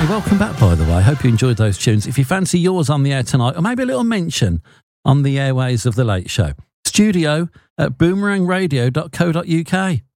Hey, welcome back, by the way. I hope you enjoyed those tunes. If you fancy yours on the air tonight, or maybe a little mention on the airways of The Late Show, studio at boomerangradio.co.uk.